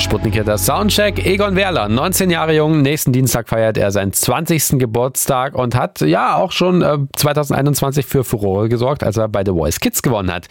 Sputnik hier, das Soundcheck. Egon Werler, 19 Jahre jung, nächsten Dienstag feiert er seinen 20. Geburtstag und hat ja auch schon 2021 für Furore gesorgt, als er bei The Voice Kids gewonnen hat.